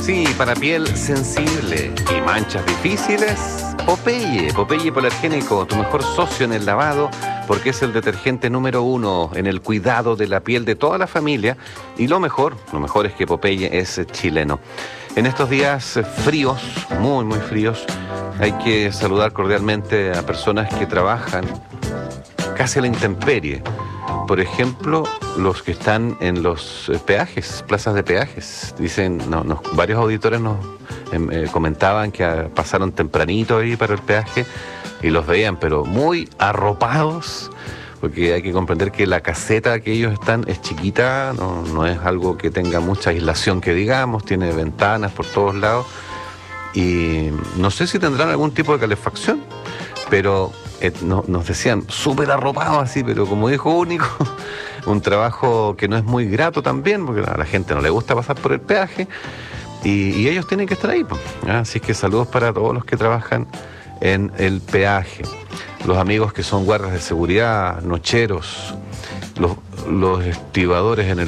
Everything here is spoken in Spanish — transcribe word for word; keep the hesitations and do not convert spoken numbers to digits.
Sí, para piel sensible y manchas difíciles, Popeye, Popeye Polargénico, tu mejor socio en el lavado, porque es el detergente número uno en el cuidado de la piel de toda la familia. Y lo mejor, lo mejor es que Popeye es chileno. En estos días fríos, muy, muy fríos, hay que saludar cordialmente a personas que trabajan casi a la intemperie. Por ejemplo, los que están en los peajes, plazas de peajes. Dicen, no, nos, varios auditores nos eh, comentaban que ah, pasaron tempranito ahí para el peaje y los veían, pero muy arropados, porque hay que comprender que la caseta que ellos están es chiquita, no, no es algo que tenga mucha aislación que digamos, tiene ventanas por todos lados y no sé si tendrán algún tipo de calefacción, pero eh, no, nos decían súper arropados así, pero como hijo único, un trabajo que no es muy grato también, porque a la gente no le gusta pasar por el peaje y, y ellos tienen que estar ahí, pues, ¿ah? Así que saludos para todos los que trabajan en el peaje, los amigos que son guardias de seguridad, nocheros, los, los estibadores en el